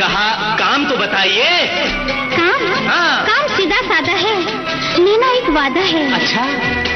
कहा काम तो बताइए। काम? हाँ। काम सीधा साधा है, लेना एक वादा है। अच्छा